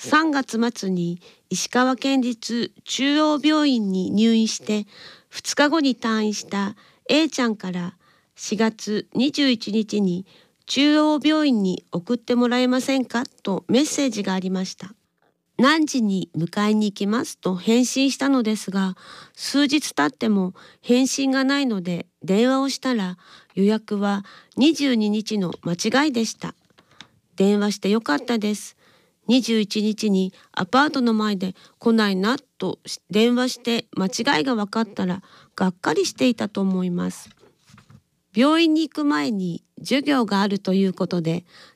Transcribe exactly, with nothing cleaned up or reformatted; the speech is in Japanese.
さんがつ末に石川県立中央病院に入院してふつかごに退院した A ちゃんからしがつにじゅういちにちに中央病院に送ってもらえませんかとメッセージがありました。何時に迎えに行きますと返信したのですが、数日経っても返信がないので電話をしたら予約はにじゅうににちの間違いでした。電話してよかったです。にじゅういちにちにアパートの前で来ないなと電話して間違いが分かったらがっかりしていたと思います。病院に行く前に授業があるということで